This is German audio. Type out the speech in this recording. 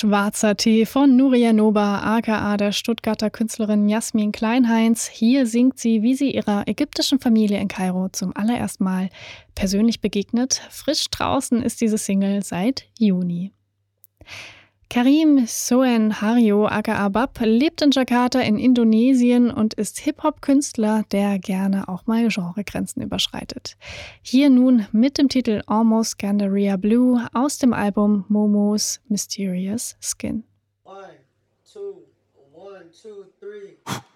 Schwarzer Tee von Nuria Noba, aka der Stuttgarter Künstlerin Jasmin Kleinheinz. Hier singt sie, wie sie ihrer ägyptischen Familie in Kairo zum allerersten Mal persönlich begegnet. Frisch draußen ist diese Single seit Juni. Karim Soen Hario aka Bab lebt in Jakarta in Indonesien und ist Hip-Hop-Künstler, der gerne auch mal Genregrenzen überschreitet. Hier nun mit dem Titel Almost Gandaria Blue aus dem Album Momo's Mysterious Skin. One, two, three.